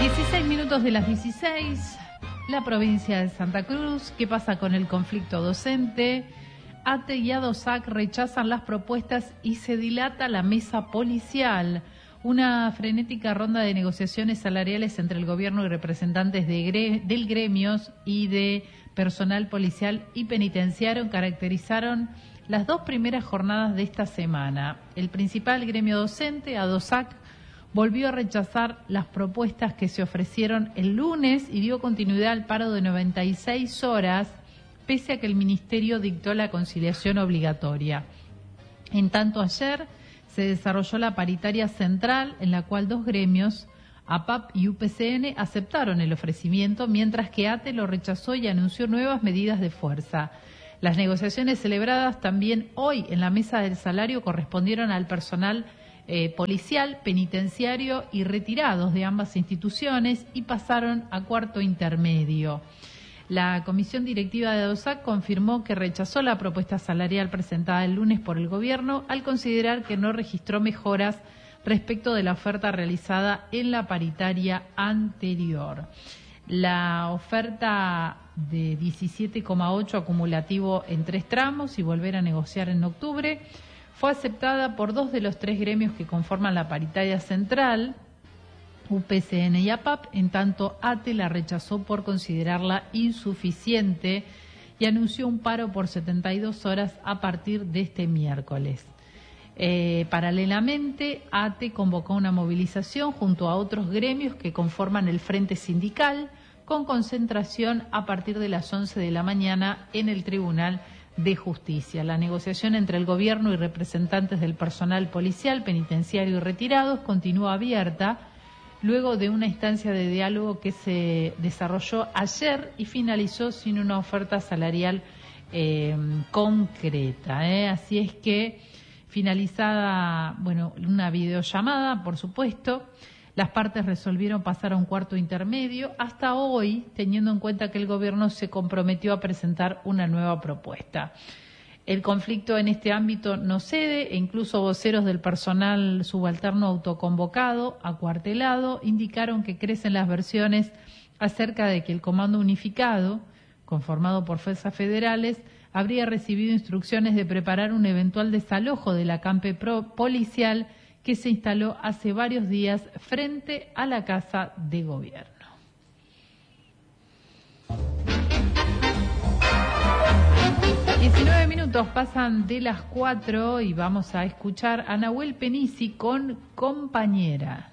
16 minutos de las 16, la provincia de Santa Cruz. ¿Qué pasa con el conflicto docente? ATE y ADOSAC rechazan las propuestas y se dilata la mesa policial. Una frenética ronda de negociaciones salariales entre el gobierno y representantes del gremios y de personal policial y penitenciario caracterizaron las dos primeras jornadas de esta semana. El principal gremio docente, ADOSAC, volvió a rechazar las propuestas que se ofrecieron el lunes y dio continuidad al paro de 96 horas, pese a que el Ministerio dictó la conciliación obligatoria. En tanto, ayer se desarrolló la paritaria central, en la cual dos gremios, APAP y UPCN, aceptaron el ofrecimiento, mientras que ATE lo rechazó y anunció nuevas medidas de fuerza. Las negociaciones celebradas también hoy en la mesa del salario correspondieron al personal policial, penitenciario y retirados de ambas instituciones y pasaron a cuarto intermedio. La comisión directiva de ADOSAC confirmó que rechazó la propuesta salarial presentada el lunes por el gobierno al considerar que no registró mejoras respecto de la oferta realizada en la paritaria anterior. La oferta de 17,8 acumulativo en 3 tramos y volver a negociar en octubre fue aceptada por 2 de los 3 gremios que conforman la paritaria central, UPCN y APAP, en tanto ATE la rechazó por considerarla insuficiente y anunció un paro por 72 horas a partir de este miércoles. Paralelamente, ATE convocó una movilización junto a otros gremios que conforman el Frente Sindical, con concentración a partir de las 11 de la mañana en el Tribunal de Justicia. La negociación entre el gobierno y representantes del personal policial, penitenciario y retirados continúa abierta luego de una instancia de diálogo que se desarrolló ayer y finalizó sin una oferta salarial concreta. Así es que, finalizada, una videollamada, por supuesto, las partes resolvieron pasar a un cuarto intermedio hasta hoy, teniendo en cuenta que el gobierno se comprometió a presentar una nueva propuesta. El conflicto en este ámbito no cede e incluso voceros del personal subalterno autoconvocado, acuartelado, indicaron que crecen las versiones acerca de que el Comando Unificado, conformado por fuerzas federales, habría recibido instrucciones de preparar un eventual desalojo del acampe policial que se instaló hace varios días frente a la Casa de Gobierno. Minutos pasan de las 4 y vamos a escuchar a Nahuel Penisi con Compañera.